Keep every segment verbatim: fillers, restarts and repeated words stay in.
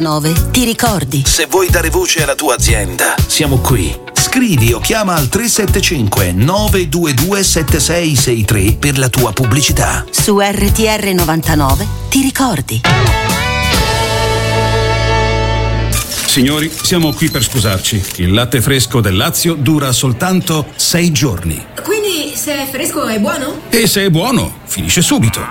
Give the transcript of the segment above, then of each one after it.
nove, ti ricordi? Se vuoi dare voce alla tua azienda, siamo qui. Scrivi o chiama al tre sette cinque nove due due sette sei sei tre per la tua pubblicità. Su R T R novantanove ti ricordi? Signori, siamo qui per scusarci. Il latte fresco del Lazio dura soltanto sei giorni. Quindi se è fresco è buono? E se è buono, finisce subito.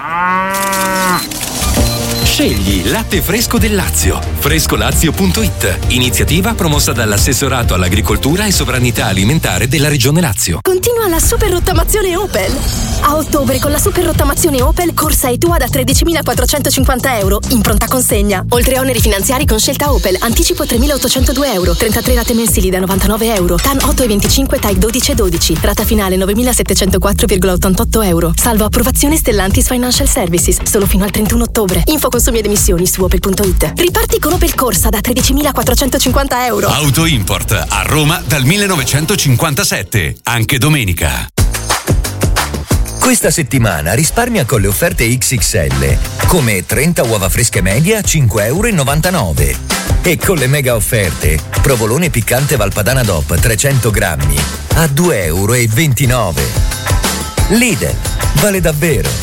Scegli latte fresco del Lazio. Frescolazio punto it. Iniziativa promossa dall'assessorato all'agricoltura e sovranità alimentare della Regione Lazio. Continua la super rottamazione Opel. A ottobre con la super rottamazione Opel corsa e tua da tredicimilaquattrocentocinquanta euro in pronta consegna. Oltre a oneri finanziari con scelta Opel. Anticipo tremilaottocentodue euro. trentatré rate mensili da novantanove euro. T A N otto e venticinque, T A I dodici e dodici. Rata finale novemilasettecentoquattro virgola ottantotto euro. Salvo approvazione Stellantis Financial Services. Solo fino al trentuno ottobre. Info consumi ed emissioni su opel punto it. Riparti con Opel Corsa da tredicimilaquattrocentocinquanta euro. Auto Import a Roma dal millenovecentocinquantasette. Anche domenica. Questa settimana risparmia con le offerte X X L, come trenta uova fresche medie a cinque e novantanove euro. E con le mega offerte, provolone piccante Valpadana D O P trecento grammi a due e ventinove euro. Lidl, vale davvero.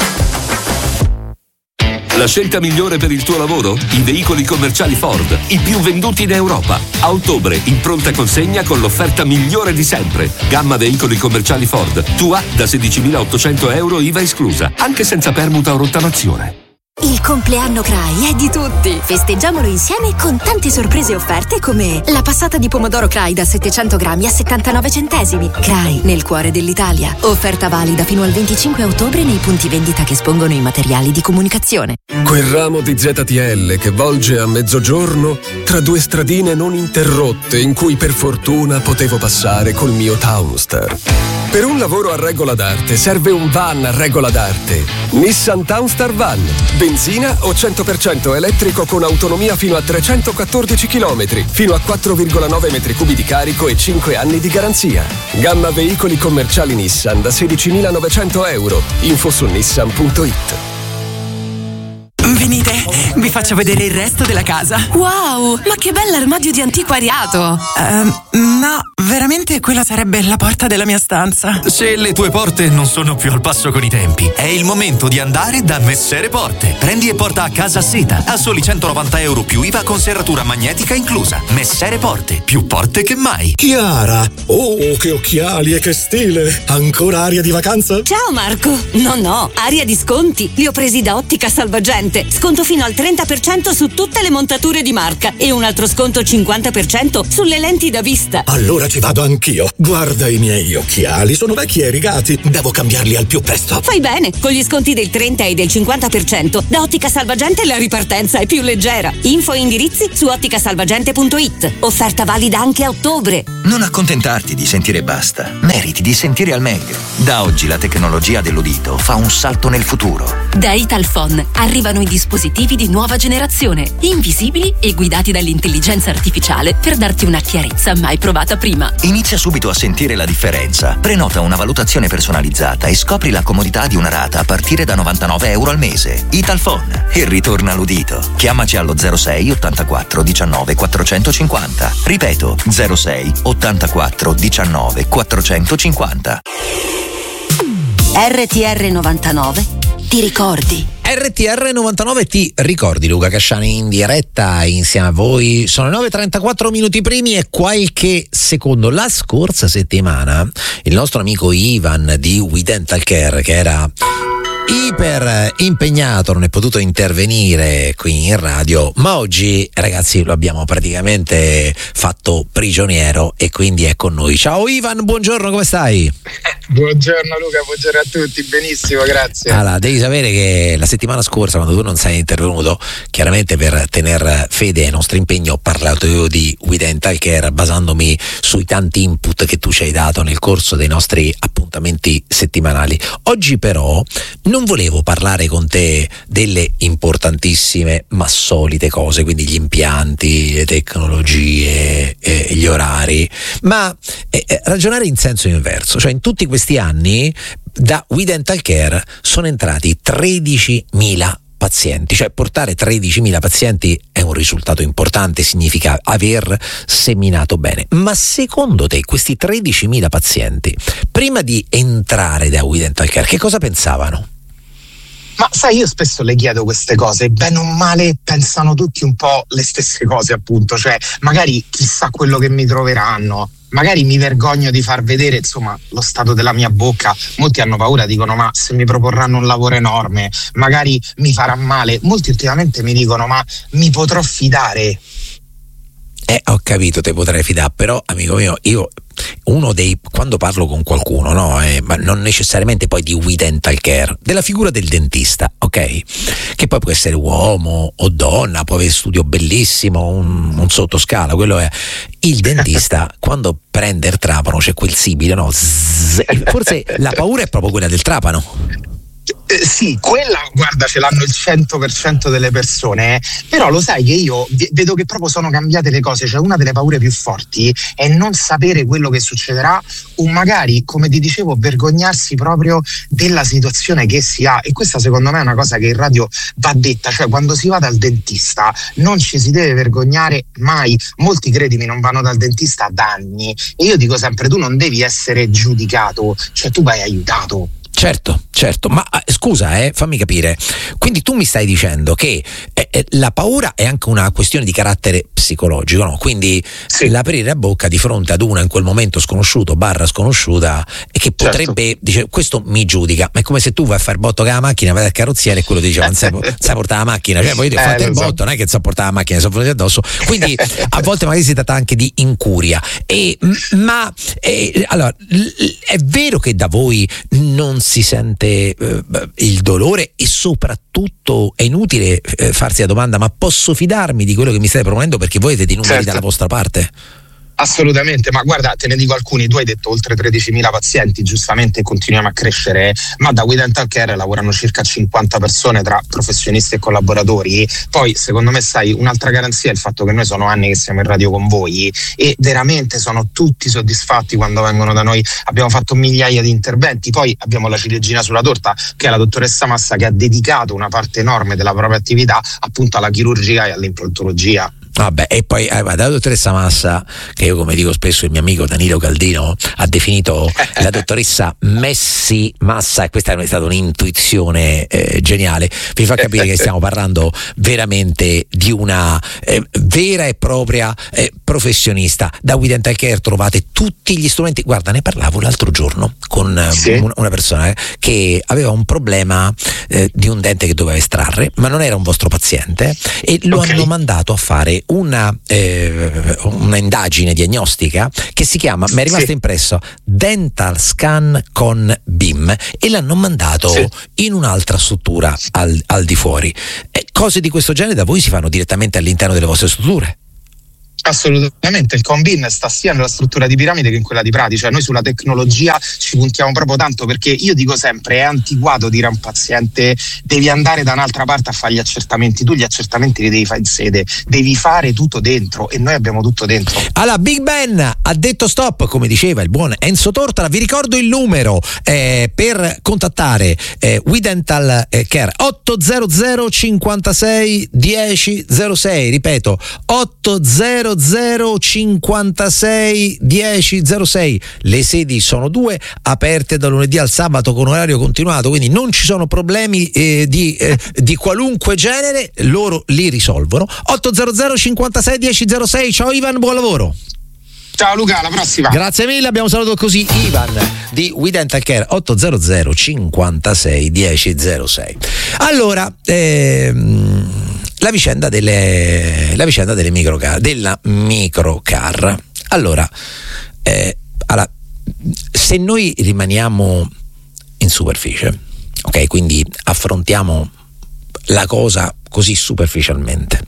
La scelta migliore per il tuo lavoro? I veicoli commerciali Ford, i più venduti in Europa. A ottobre, in pronta consegna con l'offerta migliore di sempre. Gamma veicoli commerciali Ford, tua da sedicimilaottocento euro I V A esclusa, anche senza permuta o rottamazione. Il compleanno C R A I è di tutti. Festeggiamolo insieme con tante sorprese offerte come la passata di pomodoro C R A I da settecento grammi a settantanove centesimi. C R A I, nel cuore dell'Italia. Offerta valida fino al venticinque ottobre nei punti vendita che espongono i materiali di comunicazione. Quel ramo di Z T L che volge a mezzogiorno tra due stradine non interrotte in cui per fortuna potevo passare col mio Townstar. Per un lavoro a regola d'arte serve un van a regola d'arte. Nissan Townstar Van. Benzina o cento per cento elettrico con autonomia fino a trecentoquattordici chilometri, fino a quattro virgola nove metri cubi di carico e cinque anni di garanzia. Gamma veicoli commerciali Nissan da sedicimilanovecento euro. Info su nissan punto it. Venite, vi faccio vedere il resto della casa. Wow, ma che bell'armadio di antiquariato. Uh, no, veramente quella sarebbe la porta della mia stanza. Se le tue porte non sono più al passo con i tempi, è il momento di andare da Messere Porte. Prendi e porta a casa seta a soli centonovanta euro più I V A con serratura magnetica inclusa. Messere Porte, più porte che mai. Chiara, oh che occhiali e che stile. Ancora aria di vacanza? Ciao Marco. No no, aria di sconti. Li ho presi da Ottica Salvagente. Sconto fino al trenta per cento su tutte le montature di marca e un altro sconto cinquanta per cento sulle lenti da vista. Allora ci vado anch'io. Guarda i miei occhiali, sono vecchi e rigati. Devo cambiarli al più presto. Fai bene, con gli sconti del trenta e del cinquanta per cento da Ottica Salvagente la ripartenza è più leggera. Info e indirizzi su otticasalvagente punto it. Offerta valida anche a ottobre. Non accontentarti di sentire basta. Meriti di sentire al meglio. Da oggi la tecnologia dell'udito fa un salto nel futuro. Da Italphone arrivano i dispositivi di nuova generazione, invisibili e guidati dall'intelligenza artificiale per darti una chiarezza mai provata prima. Inizia subito a sentire la differenza. Prenota una valutazione personalizzata e scopri la comodità di una rata a partire da novantanove euro al mese. Italphone. E ritorna all'udito. Chiamaci allo zero sei ottantaquattro diciannove quattrocentocinquanta. Ripeto, zero sei ottantaquattro diciannove quattrocentocinquanta. R T R novantanove ti ricordi? R T R novantanove ti ricordi, Luca Casciani in diretta insieme a voi. Sono nove e trentaquattro minuti primi e qualche secondo. La scorsa settimana il nostro amico Ivan di We Dental Care, che era iper impegnato, non è potuto intervenire qui in radio, ma oggi ragazzi lo abbiamo praticamente fatto prigioniero e quindi è con noi. Ciao Ivan, buongiorno, come stai? Buongiorno Luca, buongiorno a tutti, benissimo, grazie. Allora, devi sapere che la settimana scorsa, quando tu non sei intervenuto, chiaramente per tener fede ai nostri impegni, ho parlato io di We Dental Care basandomi sui tanti input che tu ci hai dato nel corso dei nostri appuntamenti settimanali. Oggi però non volevo parlare con te delle importantissime ma solite cose, quindi gli impianti, le tecnologie, eh, gli orari, ma eh, ragionare in senso inverso, cioè in tutti questi anni da We Dental Care sono entrati tredicimila pazienti, cioè portare tredicimila pazienti è un risultato importante, significa aver seminato bene. Ma secondo te questi tredicimila pazienti, prima di entrare da We Dental Care, che cosa pensavano? Ma sai, io spesso le chiedo queste cose, bene o male pensano tutti un po' le stesse cose, appunto, cioè magari chissà quello che mi troveranno, magari mi vergogno di far vedere, insomma, lo stato della mia bocca. Molti hanno paura, dicono ma se mi proporranno un lavoro enorme, magari mi farà male. Molti ultimamente mi dicono ma mi potrò fidare? Eh, ho capito, te potrei fidare, però amico mio, io uno dei, quando parlo con qualcuno, no, eh, ma non necessariamente poi di We Dental Care, della figura del dentista, ok? Che poi può essere uomo o donna, può avere studio bellissimo, un, un sottoscala, quello è. Il dentista quando prende il trapano c'è quel sibile, no? Zzz, forse la paura è proprio quella del trapano. Eh, sì, quella, guarda, ce l'hanno il cento per cento delle persone, eh. Però lo sai che io v- vedo che proprio sono cambiate le cose, cioè una delle paure più forti è non sapere quello che succederà o magari, come ti dicevo, vergognarsi proprio della situazione che si ha. E questa secondo me è una cosa che in radio va detta, cioè quando si va dal dentista non ci si deve vergognare mai. Molti, credimi, non vanno dal dentista da anni e io dico sempre, tu non devi essere giudicato, cioè tu vai aiutato. Certo, certo, ma eh, scusa, eh, fammi capire. Quindi tu mi stai dicendo che eh, eh, la paura è anche una questione di carattere psicologico, no? Quindi sì, l'aprire la bocca di fronte ad una in quel momento sconosciuto barra sconosciuta e che potrebbe, certo, dice, questo mi giudica, ma è come se tu vai a fare il botto con la macchina, vai al carrozziere e quello ti dice non sai, sai portare la macchina, cioè voglio dire, fate eh, il botto, so, non è che sa portare la macchina, sono venuti addosso. Quindi a volte magari si tratta anche di incuria. E, ma eh, allora, è vero che da voi non si sente eh, il dolore e soprattutto è inutile eh, farsi la domanda ma posso fidarmi di quello che mi stai proponendo perché voi avete i numeri, certo, dalla vostra parte? Assolutamente, ma guarda, te ne dico alcuni. Tu hai detto oltre tredicimila pazienti, giustamente continuiamo a crescere, ma da We Dental Care lavorano circa cinquanta persone tra professionisti e collaboratori. Poi secondo me, sai, un'altra garanzia è il fatto che noi sono anni che siamo in radio con voi e veramente sono tutti soddisfatti quando vengono da noi. Abbiamo fatto migliaia di interventi, poi abbiamo la ciliegina sulla torta che è la dottoressa Massa, che ha dedicato una parte enorme della propria attività appunto alla chirurgia e all'implantologia. Vabbè, e poi eh, la dottoressa Massa, che io come dico spesso il mio amico Danilo Caldino ha definito la dottoressa Messi Massa, e questa è stata un'intuizione eh, geniale, vi fa capire che stiamo parlando veramente di una eh, vera e propria eh, professionista. Da We Dental Care trovate tutti gli strumenti. Guarda, ne parlavo l'altro giorno con sì. un, una persona eh, che aveva un problema eh, di un dente che doveva estrarre, ma non era un vostro paziente e lo okay. hanno mandato a fare una, eh, una indagine diagnostica che si chiama, mi è rimasta sì. impresso, Dental Scan con B I M, e l'hanno mandato sì. in un'altra struttura al, al di fuori. E cose di questo genere da voi si fanno direttamente all'interno delle vostre strutture? Assolutamente, il Combin sta sia nella struttura di piramide che in quella di Prati, cioè noi sulla tecnologia ci puntiamo proprio tanto, perché io dico sempre è antiquato dire a un paziente devi andare da un'altra parte a fare gli accertamenti. Tu gli accertamenti li devi fare in sede, devi fare tutto dentro e noi abbiamo tutto dentro. Allora, Big Ben ha detto stop, come diceva il buon Enzo Tortora. Vi ricordo il numero eh, per contattare eh, We Dental Care: otto zero zero cinquantasei dieci zero sei, ripeto otto zero zero cinquantasei dieci zero sei. Le sedi sono due, aperte da lunedì al sabato con orario continuato, quindi non ci sono problemi eh, di, eh, di qualunque genere, loro li risolvono. otto zero zero cinquantasei dieci zero sei. Ciao Ivan, buon lavoro. Ciao Luca, alla prossima. Grazie mille, abbiamo salutato così Ivan di We Dental Care. Otto zero zero cinquantasei dieci zero sei. Allora, ehm, la vicenda delle la vicenda delle microcar, della microcar. Allora, eh, allora, se noi rimaniamo in superficie, ok, quindi affrontiamo la cosa così superficialmente.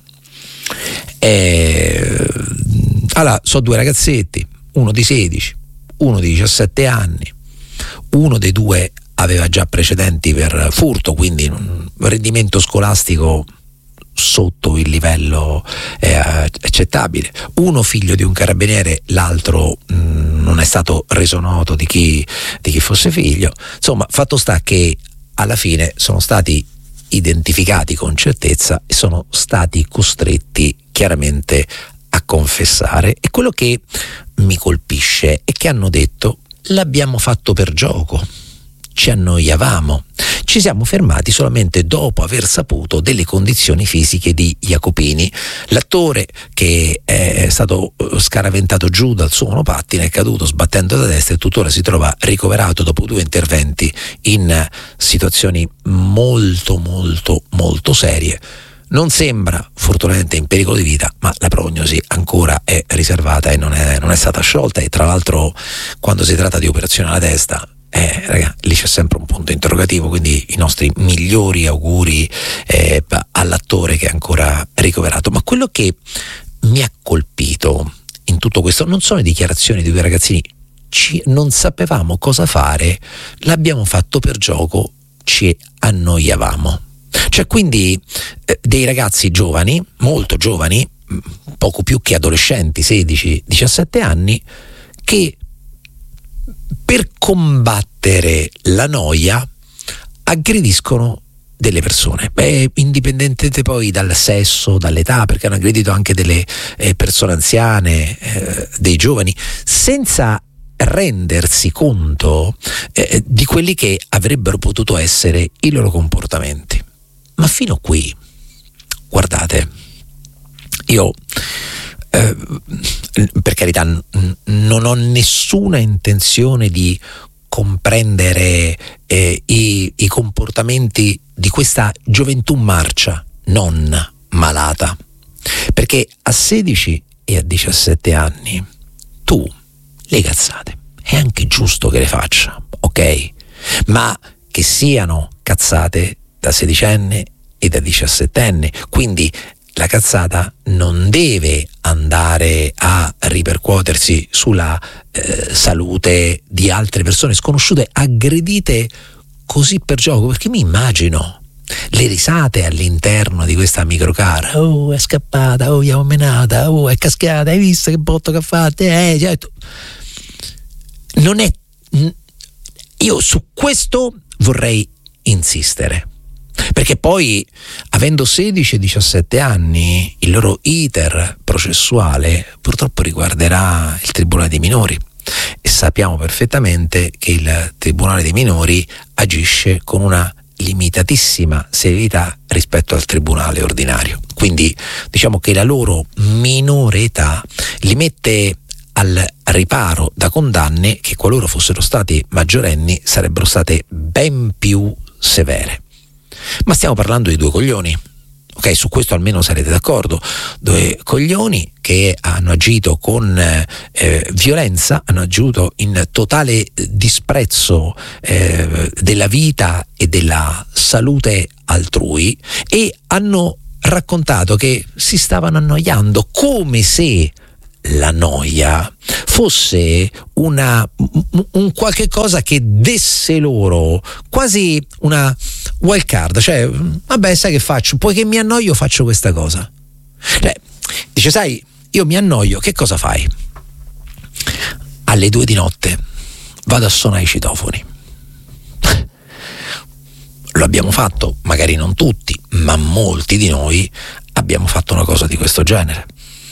Eh, allora, so due ragazzetti, uno di sedici, uno di diciassette anni, uno dei due aveva già precedenti per furto, quindi un rendimento scolastico sotto il livello eh, accettabile, uno figlio di un carabiniere, l'altro mh, non è stato reso noto di chi, di chi fosse figlio. Insomma, fatto sta che alla fine sono stati identificati con certezza e sono stati costretti chiaramente a confessare. E quello che mi colpisce è che hanno detto: l'abbiamo fatto per gioco, ci annoiavamo, ci siamo fermati solamente dopo aver saputo delle condizioni fisiche di Jacopini, l'attore che è stato scaraventato giù dal suo monopattine, è caduto sbattendo da destra e tuttora si trova ricoverato dopo due interventi in situazioni molto molto molto serie. Non sembra fortunatamente in pericolo di vita, ma la prognosi ancora è riservata e non è, non è stata sciolta. E tra l'altro, quando si tratta di operazione alla testa, eh, raga, lì c'è sempre un punto interrogativo, quindi i nostri migliori auguri eh, all'attore che è ancora ricoverato. Ma quello che mi ha colpito in tutto questo non sono le dichiarazioni di due ragazzini: ci, non sapevamo cosa fare, l'abbiamo fatto per gioco, ci annoiavamo. Cioè, quindi eh, dei ragazzi giovani, molto giovani, poco più che adolescenti, sedici diciassette anni, che per combattere la noia aggrediscono delle persone, beh, indipendentemente poi dal sesso, dall'età, perché hanno aggredito anche delle eh, persone anziane, eh, dei giovani, senza rendersi conto eh, di quelli che avrebbero potuto essere i loro comportamenti. Ma fino qui, guardate, io eh, per carità n- non ho nessuna intenzione di comprendere eh, i, i comportamenti di questa gioventù marcia non malata, perché a sedici e a diciassette anni tu le cazzate è anche giusto che le faccia, ok? Ma che siano cazzate da sedicenne e da diciassettenne, quindi la cazzata non deve andare a ripercuotersi sulla eh, salute di altre persone sconosciute aggredite così per gioco, perché mi immagino le risate all'interno di questa microcar. Oh, è scappata, oh, gli ho menata, oh, è cascata, hai visto che botto che ha fatto? Eh, certo. Non è, io su questo vorrei insistere, perché poi, avendo sedici e diciassette anni, il loro iter processuale purtroppo riguarderà il Tribunale dei minori, e sappiamo perfettamente che il Tribunale dei minori agisce con una limitatissima severità rispetto al tribunale ordinario, quindi diciamo che la loro minore età li mette al riparo da condanne che, qualora fossero stati maggiorenni, sarebbero state ben più severe. Ma stiamo parlando di due coglioni, ok? Su questo almeno sarete d'accordo. Due coglioni che hanno agito con eh, violenza, hanno agito in totale disprezzo eh, della vita e della salute altrui, e hanno raccontato che si stavano annoiando, come se la noia fosse una un qualche cosa che desse loro quasi una wild card, cioè vabbè, sai che faccio, poiché mi annoio faccio questa cosa. Cioè, dice, sai, io mi annoio, che cosa fai? Alle due di notte vado a suonare i citofoni. Lo abbiamo fatto, magari non tutti, ma molti di noi abbiamo fatto una cosa di questo genere.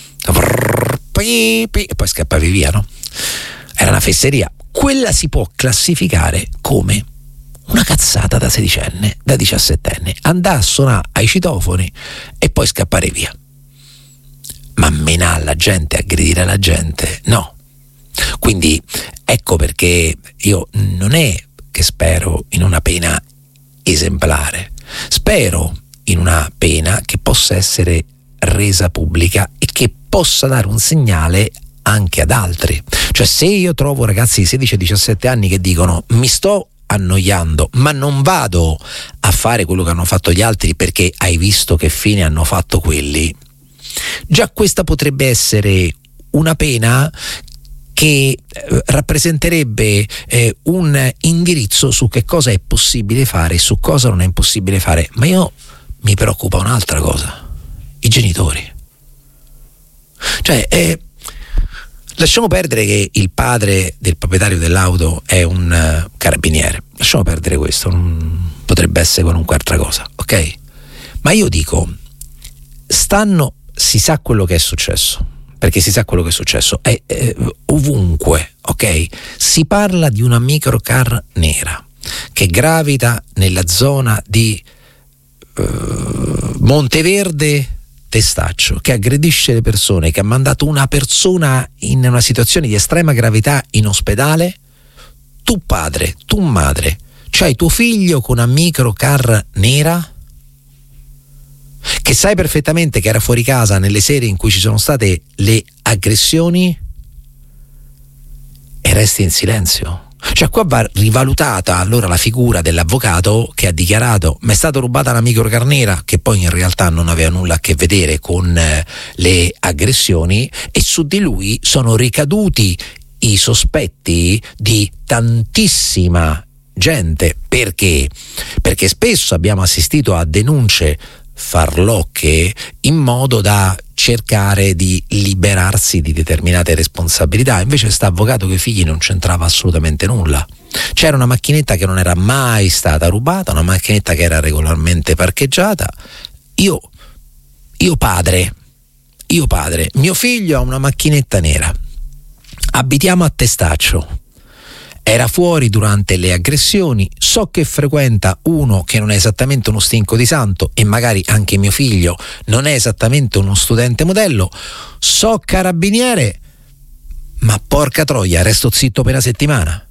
E poi scappavi via, no? Era una fesseria. Quella si può classificare come una cazzata da sedicenne, da diciassettenne. Andare a suonare ai citofoni e poi scappare via. Ma menare la gente, aggredire la gente, no. Quindi ecco perché io non è che spero in una pena esemplare, spero in una pena che possa essere resa pubblica e che possa dare un segnale anche ad altri. Cioè, se io trovo ragazzi di sedici e diciassette anni che dicono mi sto annoiando ma non vado a fare quello che hanno fatto gli altri perché hai visto che fine hanno fatto quelli, già questa potrebbe essere una pena che eh, rappresenterebbe eh, un indirizzo su che cosa è possibile fare e su cosa non è possibile fare. Ma io mi preoccupa un'altra cosa: i genitori. Cioè, eh, Lasciamo perdere che il padre del proprietario dell'auto è un uh, carabiniere, lasciamo perdere questo, non, potrebbe essere qualunque altra cosa, ok? Ma io dico, stanno, si sa quello che è successo, perché si sa quello che è successo, è eh, ovunque, ok? Si parla di una microcar nera che gravita nella zona di uh, Monteverde Testaccio, che aggredisce le persone, che ha mandato una persona in una situazione di estrema gravità in ospedale. Tu padre, tu madre, c'hai tuo figlio con una microcar nera che sai perfettamente che era fuori casa nelle sere in cui ci sono state le aggressioni e resti in silenzio. Cioè qua va rivalutata allora la figura dell'avvocato che ha dichiarato mi è stata rubata una microcar nera, che poi in realtà non aveva nulla a che vedere con eh, le aggressioni, e su di lui sono ricaduti i sospetti di tantissima gente. Perché? Perché spesso abbiamo assistito a denunce farlocche in modo da cercare di liberarsi di determinate responsabilità. Invece sta avvocato che i figli non c'entrava assolutamente nulla. C'era una macchinetta che non era mai stata rubata, una macchinetta che era regolarmente parcheggiata. Io, io padre, io padre, mio figlio ha una macchinetta nera, abitiamo a Testaccio, era fuori durante le aggressioni, so che frequenta uno che non è esattamente uno stinco di santo e magari anche mio figlio non è esattamente uno studente modello, so carabiniere, ma porca troia, resto zitto per una settimana.